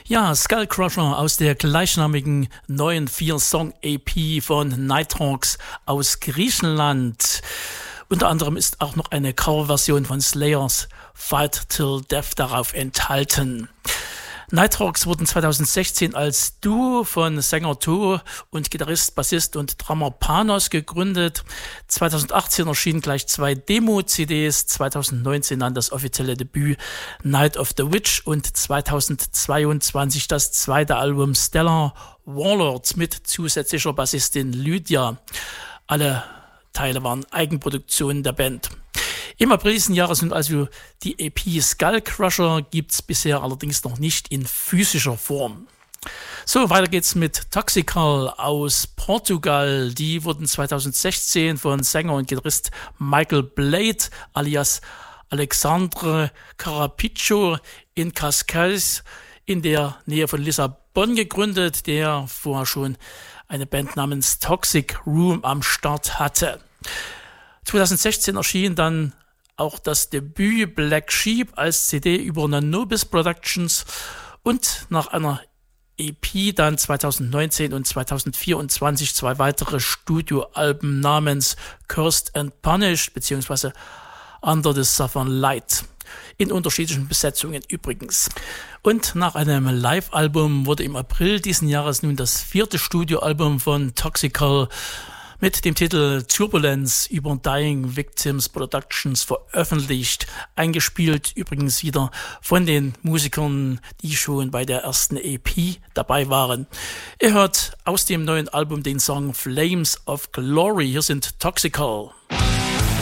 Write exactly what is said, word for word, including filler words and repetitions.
Ja, Skullcrusher aus der gleichnamigen neuen vier-Song-E P von Nighthawks aus Griechenland. Unter anderem ist auch noch eine Coverversion von Slayers Fight Till Death darauf enthalten. Nighthawks wurden zweitausendsechzehn als Duo von Sänger To und Gitarrist, Bassist und Drummer Panos gegründet. zweitausendachtzehn erschienen gleich zwei Demo-C Ds, zweitausendneunzehn dann das offizielle Debüt Night of the Witch und zweitausendzweiundzwanzig das zweite Album Stellar Warlords mit zusätzlicher Bassistin Lydia. Alle Teile waren Eigenproduktionen der Band. Im April diesen Jahres und also die E P Skullcrusher gibt's bisher allerdings noch nicht in physischer Form. So, weiter geht's mit Toxical aus Portugal. Die wurden zweitausendsechzehn von Sänger und Gitarrist Michael Blade alias Alexandre Carapiccio in Cascais in der Nähe von Lissabon gegründet, der vorher schon eine Band namens Toxic Room am Start hatte. zweitausendsechzehn erschien dann auch das Debüt Black Sheep als C D über Nanobis Productions und nach einer E P dann zweitausendneunzehn und zweitausendvierundzwanzig zwei weitere Studioalben namens Cursed and Punished bzw. Under the Southern Light. In unterschiedlichen Besetzungen übrigens. Und nach einem Live-Album wurde im April diesen Jahres nun das vierte Studioalbum von Toxical mit dem Titel Turbulence über Dying Victims Productions veröffentlicht. Eingespielt übrigens wieder von den Musikern, die schon bei der ersten E P dabei waren. Ihr hört aus dem neuen Album den Song Flames of Glory. Hier sind Toxical.